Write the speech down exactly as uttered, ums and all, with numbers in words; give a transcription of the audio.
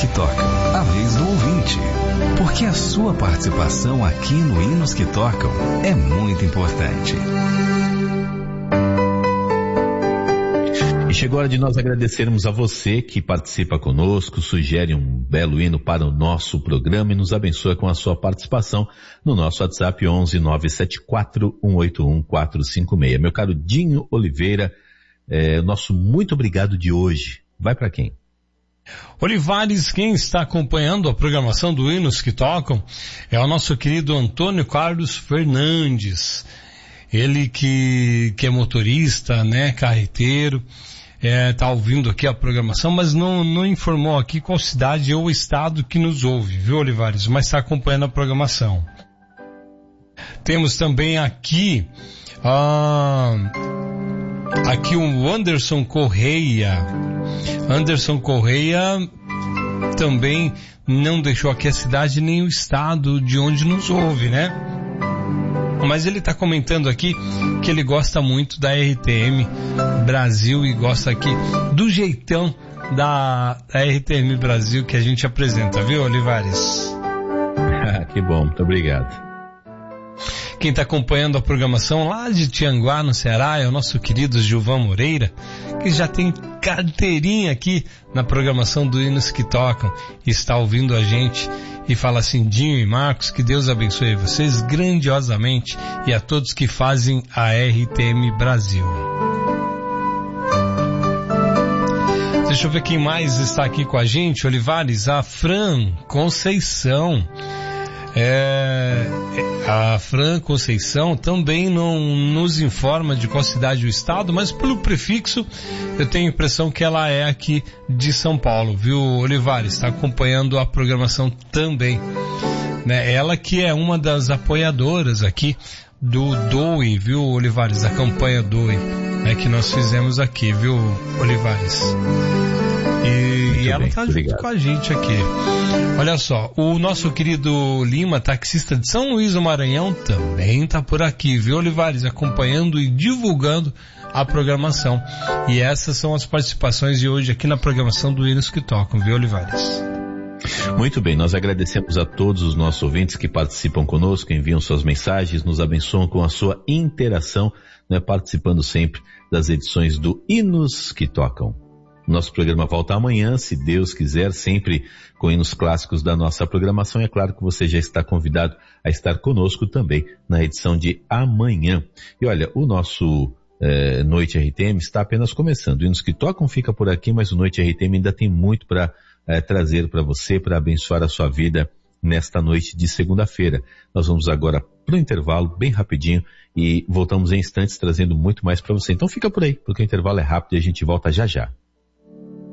que Tocam, a vez do ouvinte. Porque a sua participação aqui no Hinos que Tocam é muito importante. E chegou a hora de nós agradecermos a você que participa conosco, sugere um belo hino para o nosso programa e nos abençoa com a sua participação no nosso WhatsApp onze nove sete quatro um oito um quatro cinco seis. Meu caro Dinho Oliveira, é, nosso muito obrigado de hoje vai para quem? Olivares, quem está acompanhando a programação do Hinos que Tocam é o nosso querido Antônio Carlos Fernandes. Ele que, que é motorista, né, carreteiro, é, tá ouvindo aqui a programação, mas não, não informou aqui qual cidade ou estado que nos ouve, viu, Olivares? Mas está acompanhando a programação. Temos também aqui, ah, aqui o Anderson Correia. Anderson Correia também não deixou aqui a cidade nem o estado de onde nos ouve, né? Mas ele está comentando aqui que ele gosta muito da R T M Brasil e gosta aqui do jeitão da, da R T M Brasil que a gente apresenta, viu, Olivares? Que bom, muito obrigado. Quem está acompanhando a programação lá de Tianguá, no Ceará, é o nosso querido Gilvan Moreira, que já tem carteirinha aqui na programação do Hinos que Tocam, e está ouvindo a gente e fala assim: Dinho e Marcos, que Deus abençoe vocês grandiosamente e a todos que fazem a R T M Brasil. Deixa eu ver quem mais está aqui com a gente, Olivares. A Fran Conceição. É, a Fran Conceição também não nos informa de qual cidade o estado, mas pelo prefixo eu tenho a impressão que ela é aqui de São Paulo, viu, Olivares? Está acompanhando a programação também, né? Ela que é uma das apoiadoras aqui do Doe, viu, Olivares? A campanha Doe, né, que nós fizemos aqui, viu, Olivares? E, e ela está junto obrigado. com a gente aqui. Olha só, o nosso querido Lima, taxista de São Luís do Maranhão, também está por aqui, viu, Olivares? Acompanhando e divulgando a programação. E essas são as participações de hoje aqui na programação do Hinos que Tocam, viu, Olivares? Muito bem, nós agradecemos a todos os nossos ouvintes que participam conosco, enviam suas mensagens, nos abençoam com a sua interação, né, participando sempre das edições do Hinos que Tocam. Nosso programa volta amanhã, se Deus quiser, sempre com hinos clássicos da nossa programação. É claro que você já está convidado a estar conosco também na edição de amanhã. E olha, o nosso eh, Noite R T M está apenas começando. Hinos que Tocam fica por aqui, mas o Noite R T M ainda tem muito para eh, trazer para você, para abençoar a sua vida nesta noite de segunda-feira. Nós vamos agora para o intervalo, bem rapidinho, e voltamos em instantes trazendo muito mais para você. Então fica por aí, porque o intervalo é rápido e a gente volta já já.